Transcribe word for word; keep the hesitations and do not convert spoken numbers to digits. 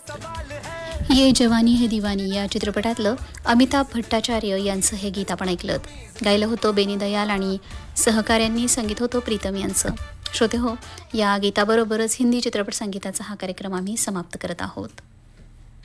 ये जवानी है दिवानी या चित्रपटातलं अमिताभ भट्टाचार्य यांचं हे गीत आपण ऐकलं. गायलं होतं बेनी दयाल आणि सहकाऱ्यांनी संगीत होतं प्रीतम यांचं. श्रोते हो, या गीताबरोबरच हिंदी चित्रपट संगीताचा हा कार्यक्रम आम्ही समाप्त करत आहोत.